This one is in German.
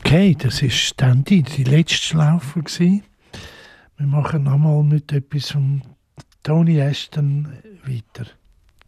Okay, das war dann die letzte Schlaufe gewesen. Wir machen nochmal mit etwas von Tony Ashton weiter.